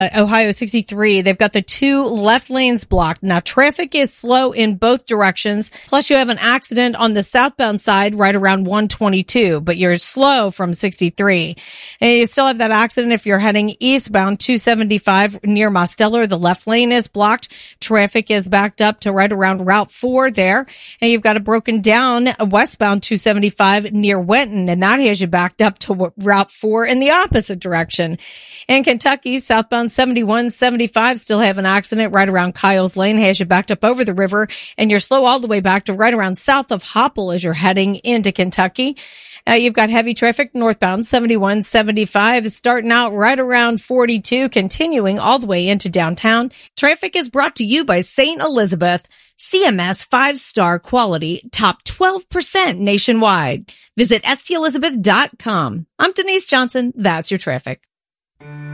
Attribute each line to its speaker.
Speaker 1: Ohio 63, they've got the two left lanes blocked. Now, traffic is slow in both directions. Plus, you have an accident on the southbound side right around 122, but you're slow from 63. And you still have that accident if you're heading eastbound 275 near Mosteller. The left lane is blocked. Traffic is backed up to right around Route 4 there. And you've got a broken down westbound 275 near Wenton, and that has you backed up to Route 4 in the opposite direction. In Kentucky, southbound 71-75 still have an accident right around Kyle's Lane, has you backed up over the river, and you're slow all the way back to right around south of Hopple as you're heading into Kentucky. You've got heavy traffic northbound 71-75 starting out right around 42, continuing all the way into downtown. Traffic is brought to you by St. Elizabeth, CMS 5-star quality, top 12% nationwide. Visit stelizabeth.com. I'm Denise Johnson. That's your traffic.